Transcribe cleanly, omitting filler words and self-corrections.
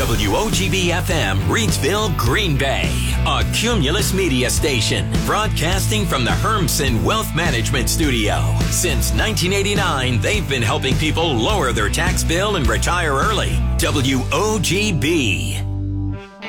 WOGB FM, Reidsville, Green Bay. A Cumulus Media station, broadcasting from the Hermsen Wealth Management Studio. Since 1989, they've been helping people lower their tax bill and retire early. WOGB.